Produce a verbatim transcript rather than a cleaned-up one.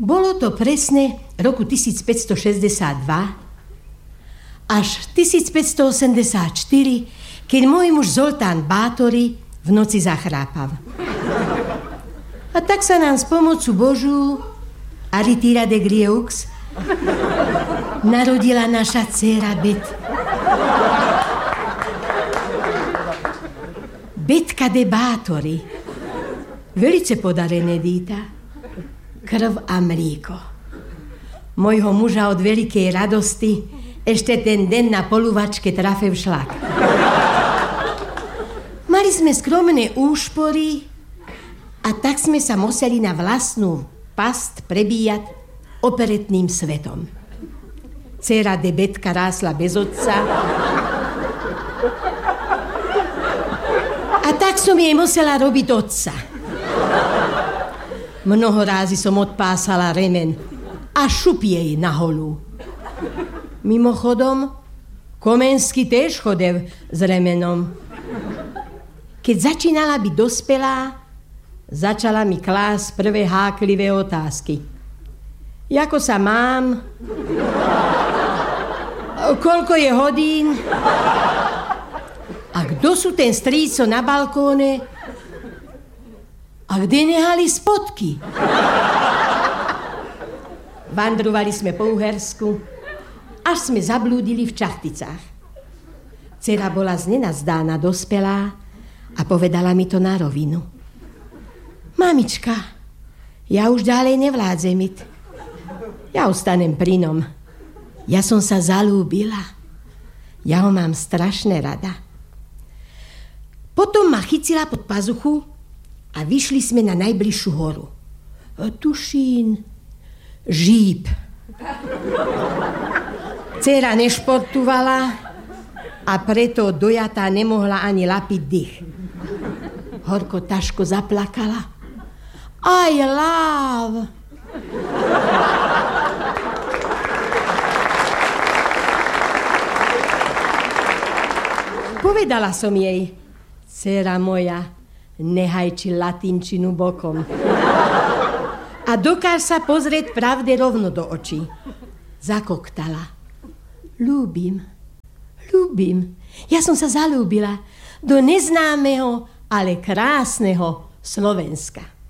Bolo to presne roku tisícpäťstošesťdesiatdva až tisícpäťstoosemdesiatštyri, keď môj muž Zoltán Bátory v noci zachrápal. A tak sa nám s pomocou Božú Aritira de Grieux narodila naša dcéra Bet. Betka de Bátory. Velice podarené dýta. Krv a mlíko. Mojho muža od veľkej radosti ešte ten den na polúvačke trafil šlak. Mali sme skromné úšpory a tak sme sa museli na vlastnú past prebíjať operetným svetom. Dcéra de Betka rásla bez otca a tak som jej musela robiť otca. Mnoho rázy som odpásala remen a šup jej na holú. Mimochodom, Komenský tiež chodil s remenom. Keď začínala byť dospelá, začala mi klásť prvé háklivé otázky. Jako sa mám? Koľko je hodín? A kto sú ten strýco na balkóne? A kde nehali spodky? Vandrovali sme po Uhersku, až sme zablúdili v Čachticách. Dcera bola znenazdána dospelá a povedala mi to na rovinu. Mamička, ja už ďalej nevládzem it. Ja ostanem pri nom. Ja som sa zalúbila. Ja ho mám strašne rada. Potom ma chytila pod pazuchu a vyšli sme na najbližšiu horu. Tušín, Žíp. Dcera nešportovala a preto dojatá nemohla ani lapiť dých. Horko ťažko zaplakala. I love. Povedala som jej, dcera moja, nehajči latinčinu bokom. A dokáž sa pozrieť pravde rovno do očí. Zakoktala. Ľúbim, ľúbim. Ja som sa zalúbila do neznámeho, ale krásneho Slovenska.